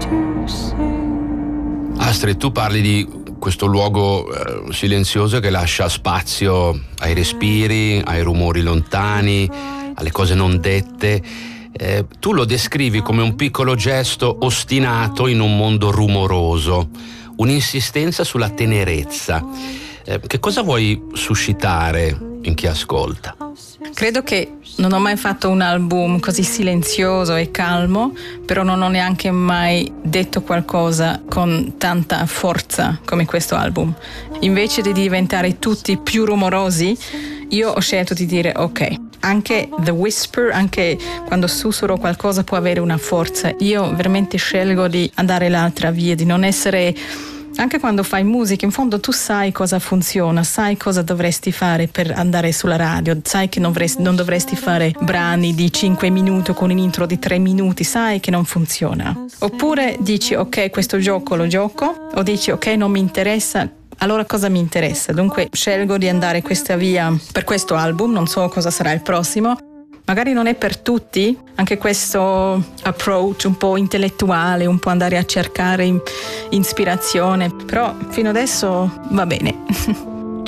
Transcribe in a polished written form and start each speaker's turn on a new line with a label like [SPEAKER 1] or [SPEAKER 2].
[SPEAKER 1] Astrid, tu parli di questo luogo silenzioso che lascia spazio ai respiri, ai rumori lontani, alle cose non dette. Tu lo descrivi come un piccolo gesto ostinato in un mondo rumoroso, un'insistenza sulla tenerezza. Che cosa vuoi suscitare in chi ascolta?
[SPEAKER 2] Credo che non ho mai fatto un album così silenzioso e calmo, però non ho neanche mai detto qualcosa con tanta forza come questo album. Invece di diventare tutti più rumorosi, io ho scelto di dire ok, anche the whisper, anche quando sussurro qualcosa può avere una forza. Io veramente scelgo di andare l'altra via, di non essere... Anche quando fai musica, in fondo tu sai cosa funziona, sai cosa dovresti fare per andare sulla radio, sai che non dovresti fare brani di 5 minuti con un intro di 3 minuti, sai che non funziona. Oppure dici ok, questo gioco lo gioco, o dici ok, non mi interessa, allora cosa mi interessa? Dunque scelgo di andare questa via per questo album, non so cosa sarà il prossimo. Magari non è per tutti, anche questo approach un po' intellettuale, un po' andare a cercare ispirazione, però fino adesso va bene.